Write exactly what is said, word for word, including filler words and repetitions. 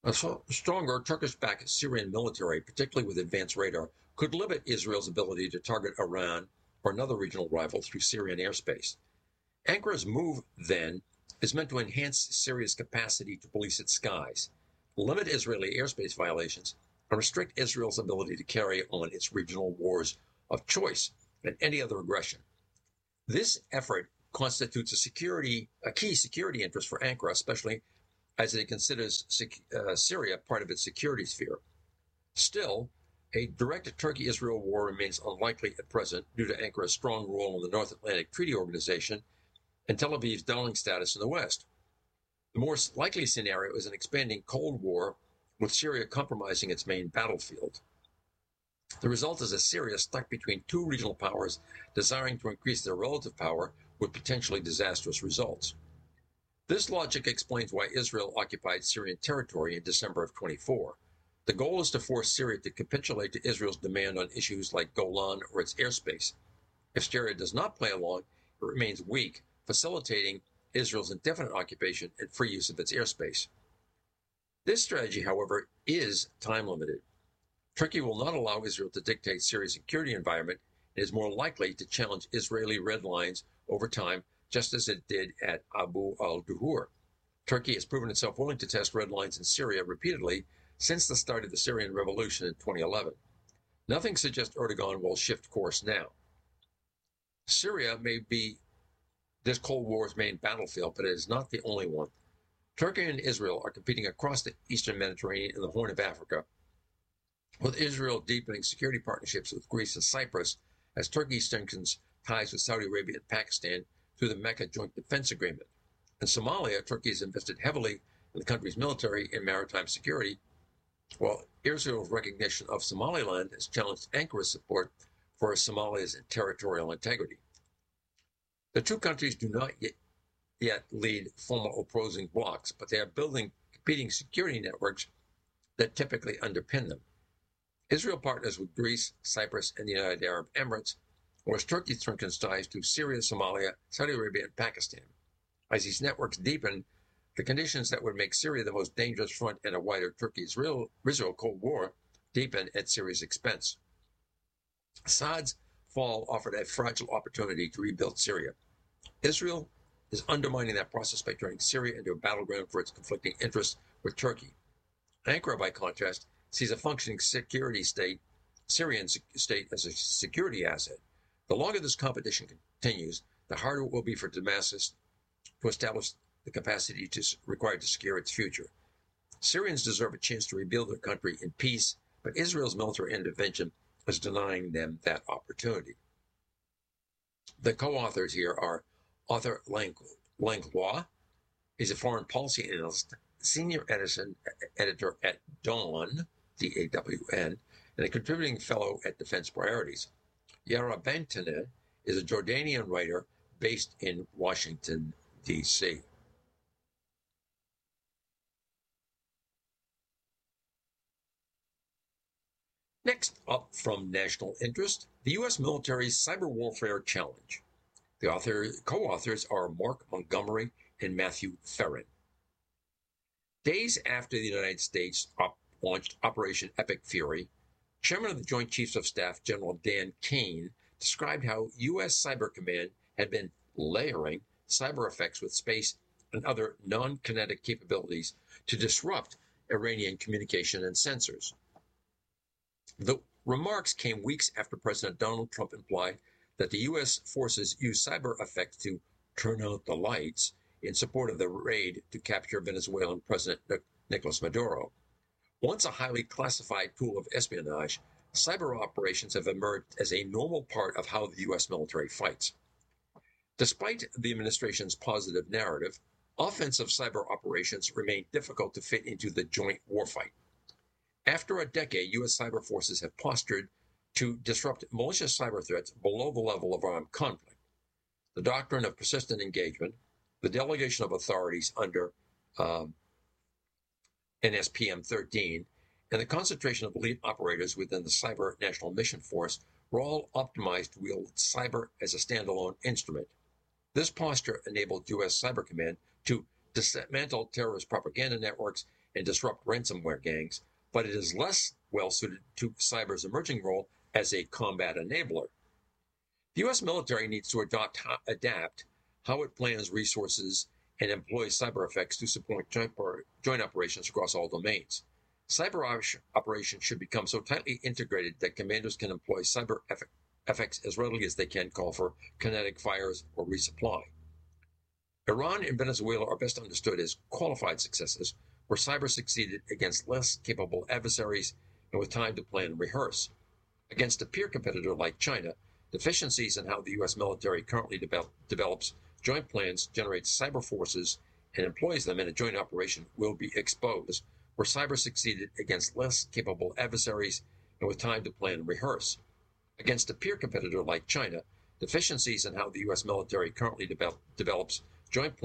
A stronger Turkish-backed Syrian military, particularly with advanced radar, could limit Israel's ability to target Iran or another regional rival through Syrian airspace. Ankara's move, then, is meant to enhance Syria's capacity to police its skies, limit Israeli airspace violations, and restrict Israel's ability to carry on its regional wars of choice and any other aggression. This effort constitutes a security, a key security interest for Ankara, especially as it considers uh, Syria part of its security sphere. Still, a direct Turkey-Israel war remains unlikely at present due to Ankara's strong role in the North Atlantic Treaty Organization and Tel Aviv's darling status in the West. The more likely scenario is an expanding Cold War with Syria compromising its main battlefield. The result is a Syria stuck between two regional powers desiring to increase their relative power with potentially disastrous results. This logic explains why Israel occupied Syrian territory in December of twenty-four. The goal is to force Syria to capitulate to Israel's demand on issues like Golan or its airspace. If Syria does not play along, it remains weak, facilitating Israel's indefinite occupation and free use of its airspace. This strategy, however, is time-limited. Turkey will not allow Israel to dictate Syria's security environment and is more likely to challenge Israeli red lines over time, just as it did at Abu al-Duhur. Turkey has proven itself willing to test red lines in Syria repeatedly since the start of the Syrian revolution in twenty eleven. Nothing suggests Erdogan will shift course now. Syria may be this Cold War's main battlefield, but it is not the only one. Turkey and Israel are competing across the eastern Mediterranean and the Horn of Africa, with Israel deepening security partnerships with Greece and Cyprus as Turkey strengthens ties with Saudi Arabia and Pakistan through the Mecca Joint Defense Agreement. In Somalia, Turkey has invested heavily in the country's military and maritime security, while Israel's recognition of Somaliland has challenged Ankara's support for Somalia's territorial integrity. The two countries do not yet, yet lead formal opposing blocs, but they are building competing security networks that typically underpin them. Israel partners with Greece, Cyprus, and the United Arab Emirates, whereas Turkey strengthens ties to Syria, Somalia, Saudi Arabia, and Pakistan. As these networks deepen, the conditions that would make Syria the most dangerous front in a wider Turkey-Israel Cold War deepen at Syria's expense. Assad's fall offered a fragile opportunity to rebuild Syria. Israel is undermining that process by turning Syria into a battleground for its conflicting interests with Turkey. Ankara, by contrast, sees a functioning security state, Syrian state as a security asset. The longer this competition continues, the harder it will be for Damascus to establish the capacity to, required to secure its future. Syrians deserve a chance to rebuild their country in peace, but Israel's military intervention is denying them that opportunity. The co-authors here are Arthur Langlois. He's a foreign policy analyst, senior editor, editor at Dawn, D A W N, and a contributing fellow at Defense Priorities. Yara Bentane is a Jordanian writer based in Washington, D C Next up from national interest, the U S military's cyber warfare challenge. The author, co-authors are Mark Montgomery and Matthew Ferrin. Days after the United States op- launched Operation Epic Fury, Chairman of the Joint Chiefs of Staff, General Dan Kane, described how U S Cyber Command had been layering cyber effects with space and other non-kinetic capabilities to disrupt Iranian communication and sensors. The remarks came weeks after President Donald Trump implied that the U S forces used cyber effects to turn out the lights in support of the raid to capture Venezuelan President Nicolas Maduro. Once a highly classified tool of espionage, cyber operations have emerged as a normal part of how the U S military fights. Despite the administration's positive narrative, offensive cyber operations remain difficult to fit into the joint warfight. After a decade, U S cyber forces have postured to disrupt malicious cyber threats below the level of armed conflict. The doctrine of persistent engagement, the delegation of authorities under um, N S P M thirteen, and the concentration of elite operators within the Cyber National Mission Force were all optimized to wield cyber as a standalone instrument. This posture enabled U S Cyber Command to dismantle terrorist propaganda networks, and disrupt ransomware gangs, but it is less well suited to cyber's emerging role as a combat enabler. The U S military needs to adopt, adapt how it plans resources and employs cyber effects to support joint, joint operations across all domains. Cyber operations should become so tightly integrated that commanders can employ cyber effects as readily as they can call for kinetic fires or resupply. Iran and Venezuela are best understood as qualified successes, where cyber succeeded against less capable adversaries and with time to plan and rehearse. Against a peer competitor like China, deficiencies in how the U S military currently develop, develops joint plans, generates cyber forces, and employs them in a joint operation will be exposed, where cyber succeeded against less capable adversaries and with time to plan and rehearse. Against a peer competitor like China, deficiencies in how the U S military currently develop, develops joint plans